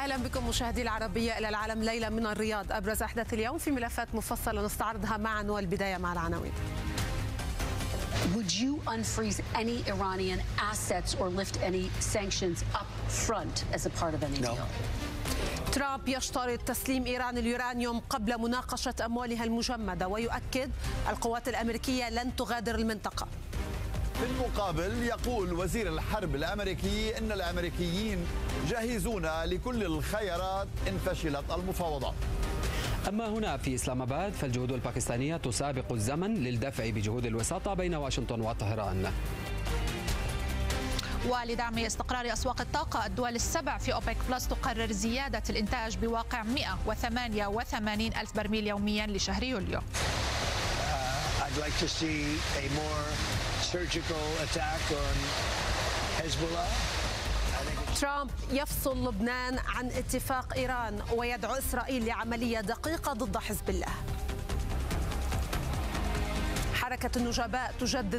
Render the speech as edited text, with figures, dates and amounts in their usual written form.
أهلا بكم مشاهدي العربية إلى العالم ليلة من الرياض. أبرز أحداث اليوم في ملفات مفصلة نستعرضها معا، والبداية مع العناوين. Would you unfreeze any Iranian assets or lift any sanctions up front as a part of any deal? ترامب يشترط تسليم إيران اليورانيوم قبل مناقشة أموالها المجمدة، ويؤكد القوات الأمريكية لن تغادر المنطقة. في المقابل يقول وزير الحرب الأمريكي إن الأمريكيين جاهزون لكل الخيارات إن فشلت المفاوضات. أما هنا في إسلام آباد فالجهود الباكستانية تسابق الزمن للدفع بجهود الوساطة بين واشنطن وطهران. ولدعم استقرار أسواق الطاقة، الدول السبع في أوبك بلس تقرر زيادة الإنتاج بواقع 188 ألف برميل يوميا لشهر يوليو. I'd like to see a more surgical attack on Hezbollah. ترامب يفصل لبنان عن اتفاق إيران ويدعو إسرائيل لعملية دقيقة ضد حزب الله. حركة النجباء تجدد